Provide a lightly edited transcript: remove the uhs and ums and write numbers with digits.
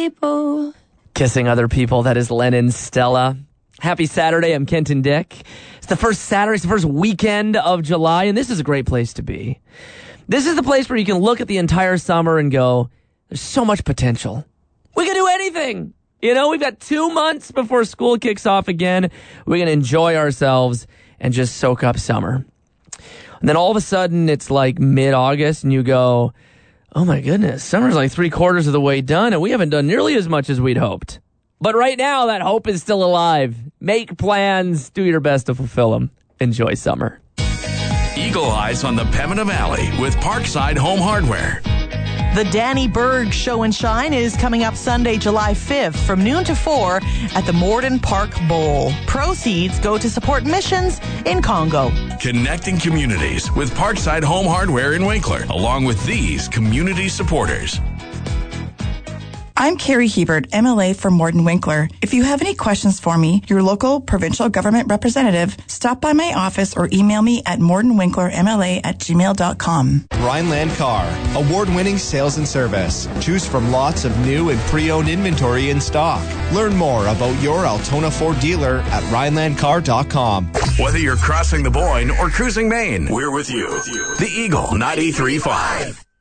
people. Kissing other people, that is Lennon Stella. Happy Saturday, I'm Kenton Dick. It's the first Saturday, it's the first weekend of July, and this is a great place to be. This is the place where you can look at the entire summer and go, there's so much potential. We can do anything. You know, we've got 2 months before school kicks off again. We're going to enjoy ourselves and just soak up summer. And then all of a sudden, it's like mid-August, and you go, oh my goodness, summer's like 3/4 of the way done, and we haven't done nearly as much as we'd hoped. But right now, that hope is still alive. Make plans. Do your best to fulfill them. Enjoy summer. Eagle Eyes on the Pembina Valley with Parkside Home Hardware. The Danny Berg Show and Shine is coming up Sunday, July 5th from noon to 4 at the Morden Park Bowl. Proceeds go to support missions in Congo. Connecting communities with Parkside Home Hardware in Winkler, along with these community supporters. I'm Carrie Hebert, MLA for Morden Winkler. If you have any questions for me, your local provincial government representative, stop by my office or email me at mordenwinklermla@gmail.com. Rhineland Car, award-winning sales and service. Choose from lots of new and pre-owned inventory in stock. Learn more about your Altona Ford dealer at rhinelandcar.com. Whether you're crossing the Boyne or cruising Maine, we're with you. The Eagle 93.5.